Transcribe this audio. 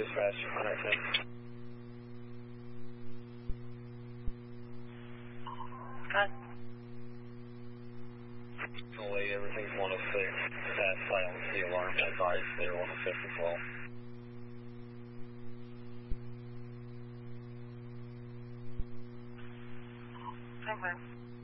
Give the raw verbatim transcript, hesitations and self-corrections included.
dispatch, one oh six. Cut. Fully, everything's one oh six. That silence the alarm advice there, one oh six as well. Okay.